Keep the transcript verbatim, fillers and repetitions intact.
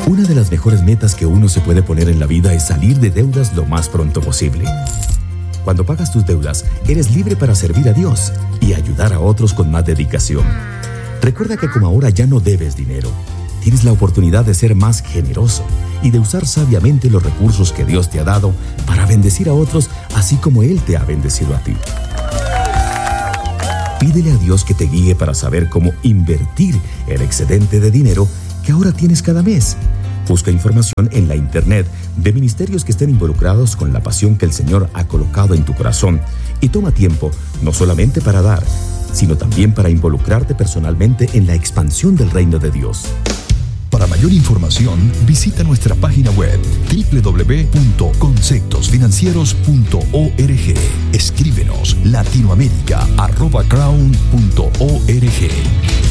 Una de las mejores metas que uno se puede poner en la vida es salir de deudas lo más pronto posible. Cuando pagas tus deudas, eres libre para servir a Dios y ayudar a otros con más dedicación. Recuerda que como ahora ya no debes dinero, tienes la oportunidad de ser más generoso y de usar sabiamente los recursos que Dios te ha dado para bendecir a otros, así como Él te ha bendecido a ti. Pídele a Dios que te guíe para saber cómo invertir el excedente de dinero que ahora tienes cada mes. Busca información en la internet de ministerios que estén involucrados con la pasión que el Señor ha colocado en tu corazón y toma tiempo no solamente para dar, sino también para involucrarte personalmente en la expansión del reino de Dios. Para mayor información, visita nuestra página web doble u doble u doble u punto conceptos financieros punto org. Escríbenos latinoamérica arroba crown punto org.